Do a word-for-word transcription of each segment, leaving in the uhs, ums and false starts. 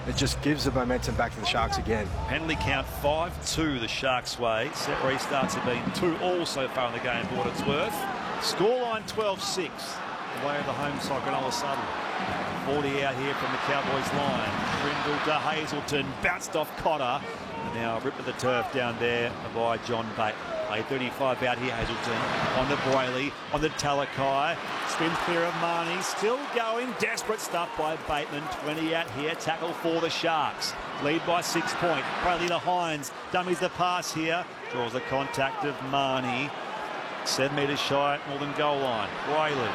it just gives the momentum back to the Sharks again. Penalty count five two the Sharks' way. Set restarts have been two all so far in the game, for what it's worth. Scoreline twelve six. Away of the home side, Granola Sutton. forty out here from the Cowboys line. Trindle to Hazelton, bounced off Cotter. And now ripped to the turf down there by John Bateman. Play thirty-five out here, Hazelton. On to Brayley, on to Talakai. Spins clear of Marnie, still going. Desperate stuff by Bateman. twenty out here, tackle for the Sharks. Lead by six point. Brayley to Hines. Dummies the pass here. Draws the contact of Marnie. Seven metres shy at Northern goal line. Brayley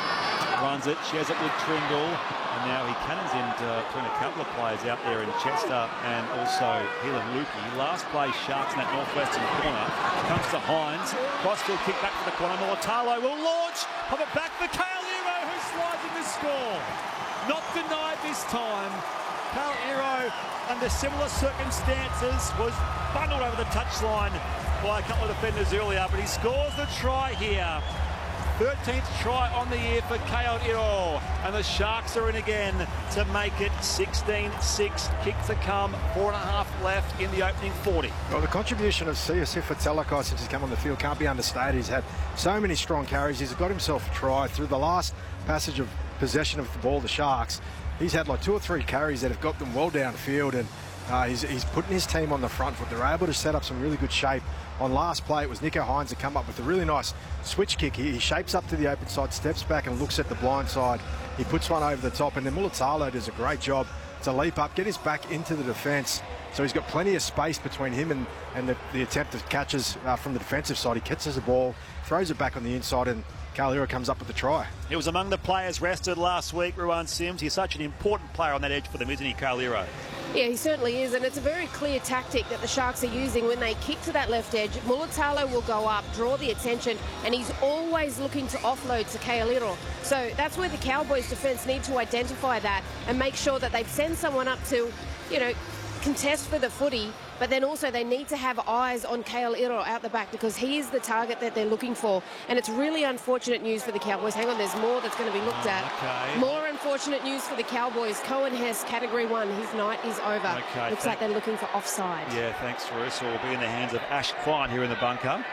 runs it, shares it with Trindle, and now he cannons into between a couple of players out there in Chester and also Heelan Lukey. Last play, Sharks in that northwestern corner. Comes to Hines. Crossfield kick back to the corner. Mulatalo will launch. Pop it back for Kale Iro, who slides in the score. Not denied this time. Kale Iro, under similar circumstances, was bundled over the touchline by a couple of defenders earlier, but he scores the try here. thirteenth try on the year for Kale Iro, and the Sharks are in again to make it sixteen six. Kick to come, four and a half left in the opening forty. Well, the contribution of Siosifa Talakai since he's come on the field can't be understated. He's had so many strong carries. He's got himself a try through the last passage of possession of the ball, the Sharks. He's had like two or three carries that have got them well downfield, and uh, he's, he's putting his team on the front foot. They're able to set up some really good shape. On last play, it was Nico Hines to come up with a really nice switch kick. He, he shapes up to the open side, steps back and looks at the blind side. He puts one over the top, and then Mulatalo does a great job to leap up, get his back into the defence. So he's got plenty of space between him and, and the, the attempt of catches uh, from the defensive side. He catches the ball, throws it back on the inside, and Kale Iro comes up with the try. He was among the players rested last week, Ruan Sims. He's such an important player on that edge for them, isn't he, Kale Iro? Yeah, he certainly is, and it's a very clear tactic that the Sharks are using when they kick to that left edge. Mulatalo will go up, draw the attention, and he's always looking to offload to Kale Iro. So that's where the Cowboys defence need to identify that and make sure that they send someone up to, you know, contest for the footy, but then also they need to have eyes on Kale Iro out the back because he is the target that they're looking for. And it's really unfortunate news for the Cowboys. Hang on, there's more that's going to be looked at. Okay. More unfortunate news for the Cowboys. Cohen Hess, Category one, his night is over. Okay, Looks like they're looking for offside. Yeah, thanks, Russ. It will be in the hands of Ash Klein here in the bunker.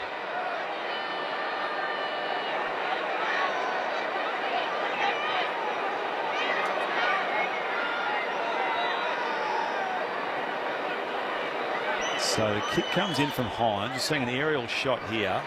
So the kick comes in from Hines. You're seeing an aerial shot here.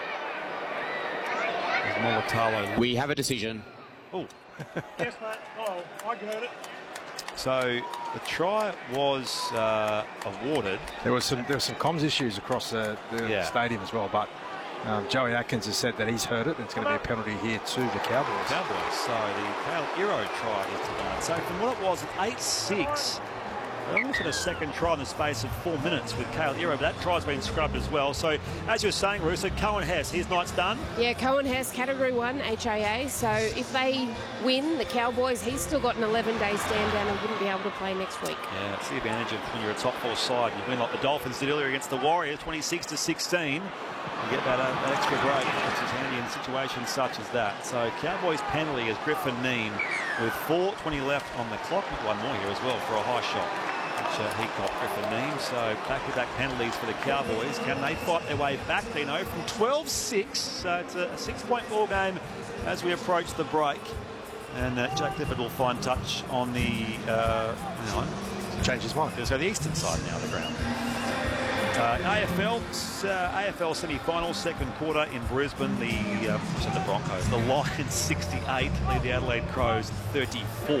Mulatalo. We have a decision. Oh. Yes, mate. Oh, I heard it. So the try was uh, awarded. There was some there were some comms issues across the, the Yeah. stadium as well, but um, Joey Atkins has said that he's heard it, and it's going to be a penalty here to the Cowboys. Cowboys. So the Kale Iro try is denied. So from what it was, eight six. They almost had a second try in the space of four minutes with Kale Iro, but that try's been scrubbed as well. So, as you were saying, Rusa, Cohen Hess, his night's done. Yeah, Cohen Hess, Category one, H I A. So if they win, the Cowboys, he's still got an eleven-day stand down and wouldn't be able to play next week. Yeah, that's the advantage of when you're a top four side. You win like the Dolphins did earlier against the Warriors, twenty-six to sixteen. You get that, uh, that extra break, which is handy in situations such as that. So Cowboys penalty as Griffin Neem with four twenty left on the clock. One more here as well for a high shot. Which uh, he got Griffin Neem. So back-to-back penalties for the Cowboys. Can they fight their way back, Dino, from twelve six? So it's a six-point ball game as we approach the break. And uh, Jack Clifford will find touch on the... Uh, hang on. Change his mind. So the eastern side now of the ground. Uh, A F L, uh, A F L semi-final, second quarter in Brisbane. The uh, what's it, the Broncos, the Lions sixty-eight, lead the Adelaide Crows thirty-four.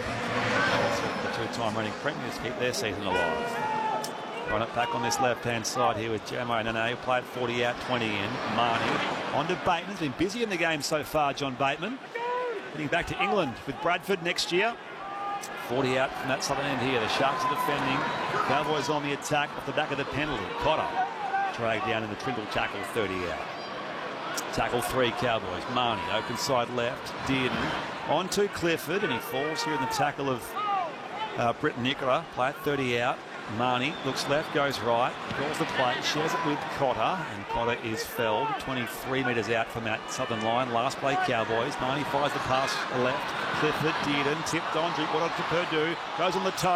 The two-time running premiers keep their season alive. Run it back on this left-hand side here with Jeremiah Nene. Play it forty out, twenty in. Marnie on to Bateman. He's been busy in the game so far, John Bateman. Heading back to England with Bradford next year. forty out from that southern end here. The Sharks are defending. Cowboys on the attack off the back of the penalty. Cotter dragged down in the Trindle tackle, thirty out. Tackle three, Cowboys. Marnie, open side left. Dearden on to Clifford, and he falls here in the tackle of uh, Britt Nicola. Play it thirty out. Marnie looks left, goes right, draws the play, shares it with Cotter, and Cotter is felled twenty-three metres out from that southern line. Last play, Cowboys. Marnie fires the pass left. Clifford, Dearden, tipped on, Drinkwater to Purdue, goes on the toe.